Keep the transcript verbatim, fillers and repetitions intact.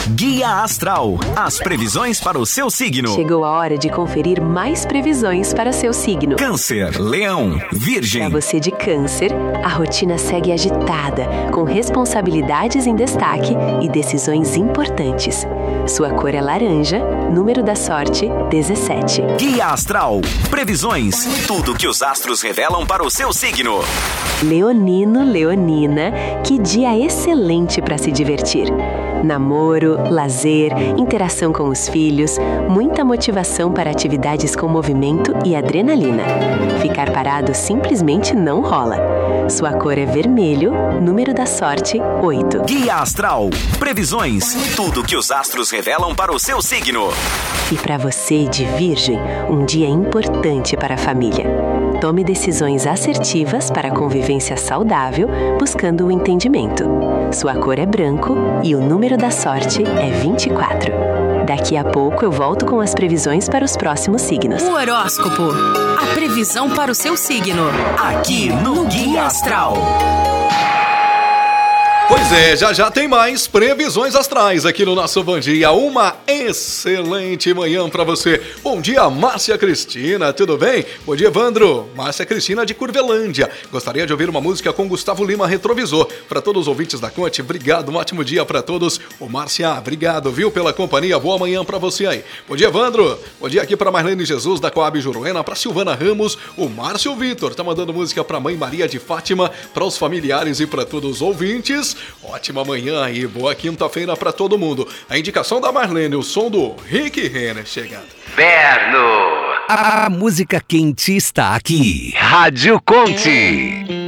Guia Astral, as previsões para o seu signo. Chegou a hora de conferir mais previsões para seu signo. Câncer, Leão, Virgem. Para você de Câncer, a rotina segue agitada, com responsabilidades em destaque e decisões importantes. Sua cor é laranja, número da sorte dezessete. Guia Astral, previsões, tudo que os astros revelam para o seu signo. Leonino, Leonina, que dia excelente para se divertir. Namoro, lazer, interação com os filhos, muita motivação para atividades com movimento e adrenalina. Ficar parado simplesmente não rola. Sua cor é vermelho, número da sorte oito. Guia Astral, previsões, tudo que os astros revelam para o seu signo. E para você de Virgem, um dia importante para a família. Tome decisões assertivas para a convivência saudável, buscando o entendimento. Sua cor é branco e o número da sorte é vinte e quatro. Daqui a pouco eu volto com as previsões para os próximos signos. O horóscopo, a previsão para o seu signo, aqui no Guia Astral. Pois é, já já tem mais previsões astrais aqui no nosso Bom Dia. Uma excelente manhã pra você. Bom dia, Márcia Cristina, tudo bem? Bom dia, Evandro. Márcia Cristina de Curvelândia. Gostaria de ouvir uma música com Gustavo Lima, Retrovisor. Para todos os ouvintes da Conte, obrigado, um ótimo dia pra todos. Ô, Márcia, obrigado, viu, pela companhia. Boa manhã pra você aí. Bom dia, Evandro. Bom dia aqui pra Marlene Jesus, da Coab Juruena, pra Silvana Ramos. O Márcio Vitor tá mandando música pra Mãe Maria de Fátima, para os familiares e pra todos os ouvintes. Ótima manhã aí, boa quinta-feira pra todo mundo. A indicação da Marlene, o som do Rick Renner chegando. Inverno. A, a música quente está aqui. Rádio Conte.